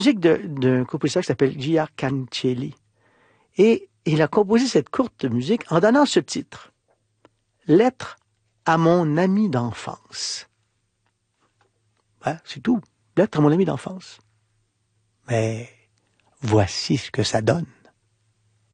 Musique d'un compositeur qui s'appelle J.R. Cancelli. Et il a composé cette courte musique en donnant ce titre. Lettre à mon ami d'enfance. Ben, c'est tout. Lettre à mon ami d'enfance. Mais voici ce que ça donne.